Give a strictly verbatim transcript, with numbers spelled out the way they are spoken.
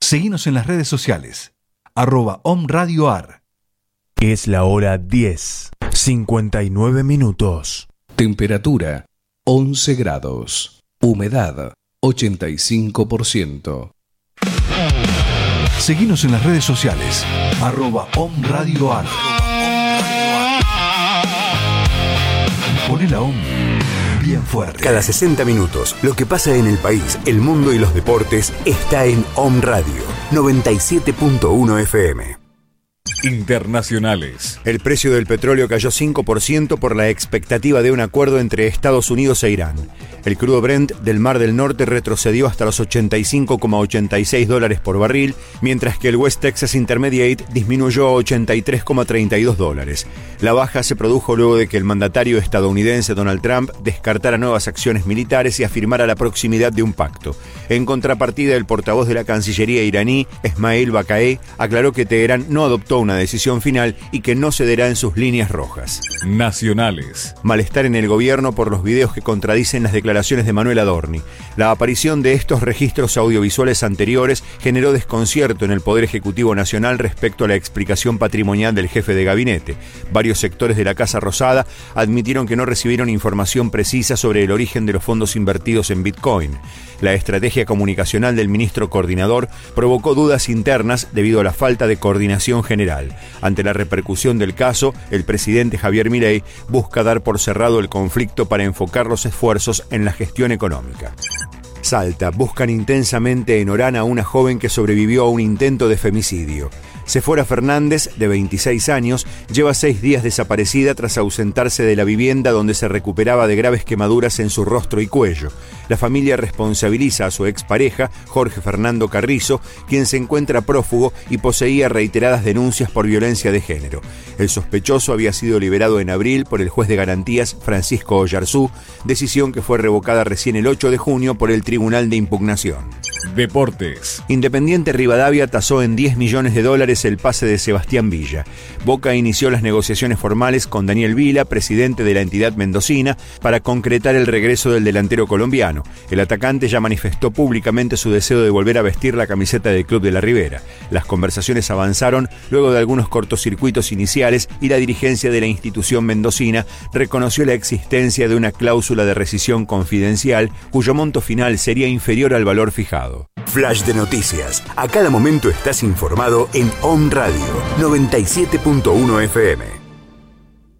Seguinos en las redes sociales, arroba omradioar. Es la hora diez, cincuenta y nueve minutos. Temperatura once grados. Humedad ochenta y cinco por ciento. Seguinos en las redes sociales, arroba omradioar. Poné la OM bien fuerte. Cada sesenta minutos, lo que pasa en el país, el mundo y los deportes está en Om Radio noventa y siete punto uno F M. Internacionales. El precio del petróleo cayó cinco por ciento por la expectativa de un acuerdo entre Estados Unidos e Irán. El crudo Brent del Mar del Norte retrocedió hasta los ochenta y cinco coma ochenta y seis dólares por barril, mientras que el West Texas Intermediate disminuyó a ochenta y tres coma treinta y dos dólares. La baja se produjo luego de que el mandatario estadounidense Donald Trump descartara nuevas acciones militares y afirmara la proximidad de un pacto. En contrapartida, el portavoz de la Cancillería iraní, Esmail Baqaei, aclaró que Teherán no adoptó una decisión final y que no cederá en sus líneas rojas. Nacionales. Malestar en el gobierno por los videos que contradicen las declaraciones de Manuel Adorni. La aparición de estos registros audiovisuales anteriores generó desconcierto en el Poder Ejecutivo Nacional respecto a la explicación patrimonial del jefe de gabinete. Varios sectores de la Casa Rosada admitieron que no recibieron información precisa sobre el origen de los fondos invertidos en Bitcoin. La estrategia comunicacional del ministro coordinador provocó dudas internas debido a la falta de coordinación general. Ante la repercusión del caso, el presidente Javier Milei busca dar por cerrado el conflicto para enfocar los esfuerzos en la gestión económica. Salta, buscan intensamente en Orán a una joven que sobrevivió a un intento de femicidio. Sephora Fernández, de veintiséis años, lleva seis días desaparecida tras ausentarse de la vivienda donde se recuperaba de graves quemaduras en su rostro y cuello. La familia responsabiliza a su expareja, Jorge Fernando Carrizo, quien se encuentra prófugo y poseía reiteradas denuncias por violencia de género. El sospechoso había sido liberado en abril por el juez de garantías Francisco Oyarzú, decisión que fue revocada recién el ocho de junio por el Tribunal de Impugnación. Deportes. Independiente Rivadavia tasó en diez millones de dólares el pase de Sebastián Villa. Boca inició las negociaciones formales con Daniel Vila, presidente de la entidad mendocina, para concretar el regreso del delantero colombiano. El atacante ya manifestó públicamente su deseo de volver a vestir la camiseta del Club de la Ribera. Las conversaciones avanzaron luego de algunos cortocircuitos iniciales y la dirigencia de la institución mendocina reconoció la existencia de una cláusula de rescisión confidencial cuyo monto final sería inferior al valor fijado. Flash de noticias. A cada momento estás informado en Om Radio noventa y siete punto uno F M.